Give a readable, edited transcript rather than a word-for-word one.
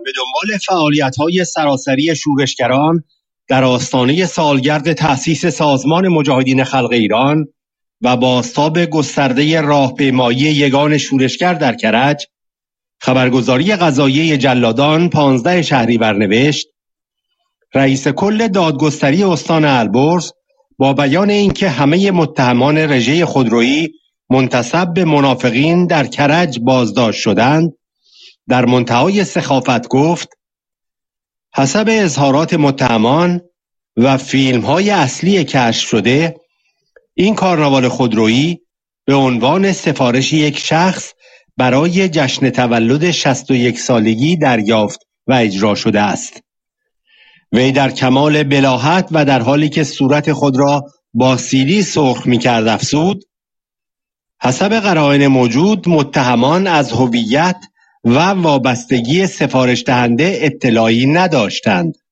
به دنبال فعالیت‌های سراسری شورشگران در آستانه سالگرد تأسیس سازمان مجاهدین خلق ایران و بازتاب گسترده راهپیمایی یگان شورشگر در کرج، خبرگزاری قضاییه جلادان 15 شهریور نوشت: رئیس کل دادگستری استان البرز با بیان اینکه همه متهمان رژه خودرویی منتسب به منافقین در کرج بازداشت شدند، در منتهای سخافت گفت: حسب اظهارات متهمان و فیلم‌های اصلی کشف شده، این کارناوال خودرویی به عنوان سفارش یک شخص برای جشن تولد 61 سالگی دریافت و اجرا شده است. وی در کمال بلاهت و در حالی که صورت خود را با سیلی سرخ می‌کرد افزود: حسب قرائن موجود متهمان از هویت و وابستگی سفارش دهنده اطلاعی نداشتند.